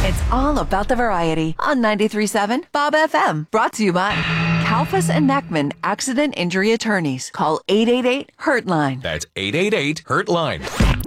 It's all about the variety on 93.7 Bob FM. Brought to you by Kalfas and Neckman Accident Injury Attorneys. Call 888-HURT-LINE. That's 888-HURT-LINE.